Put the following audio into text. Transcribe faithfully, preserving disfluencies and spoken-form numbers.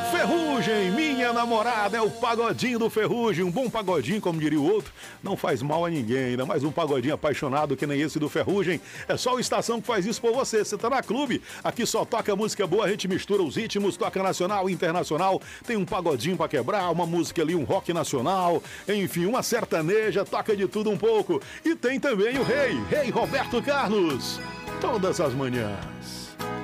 Ferrugem, minha namorada, é o pagodinho do Ferrugem. Um bom pagodinho, como diria o outro, não faz mal a ninguém. Ainda mais um pagodinho apaixonado que nem esse do Ferrugem. É só o Estação que faz isso por você. Você tá na clube, aqui só toca música boa, a gente mistura os ritmos, toca nacional e internacional. Tem um pagodinho pra quebrar, uma música ali, um rock nacional, enfim, uma sertaneja, toca de tudo um pouco. E tem também o rei, rei Roberto Carlos, todas as manhãs.